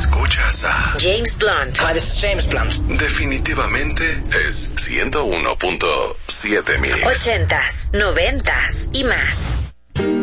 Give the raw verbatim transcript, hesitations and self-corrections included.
Escuchas a James Blunt. Hi, this is James Blunt. Definitivamente es ciento uno punto siete mil. Ochentas, noventas y más.